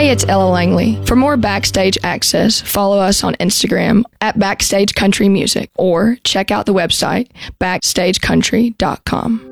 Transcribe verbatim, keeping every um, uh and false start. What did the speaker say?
Hey, it's Ella Langley. For more Backstage access, follow us on Instagram at Backstage Country Music or check out the website backstage country dot com.